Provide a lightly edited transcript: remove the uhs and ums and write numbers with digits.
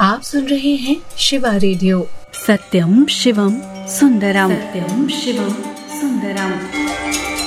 आप सुन रहे हैं शिवा रेडियो। सत्यम शिवम सुंदरम। सत्यम शिवम सुंदरम।